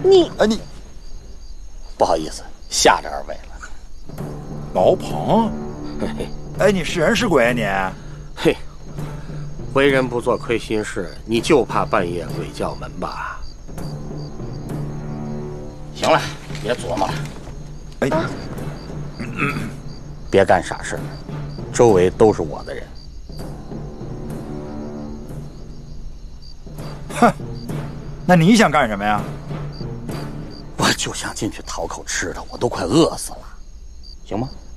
你不好意思，吓着二位了。 老彭， 嘿嘿， 哎，你是人是鬼你？ 嘿，为人不做亏心事，你就怕半夜鬼叫门吧？行了，别琢磨了。 哎， 别干傻事，周围都是我的人。 哼，那你想干什么呀？ 我就想进去讨口吃的，我都快饿死了，行吗？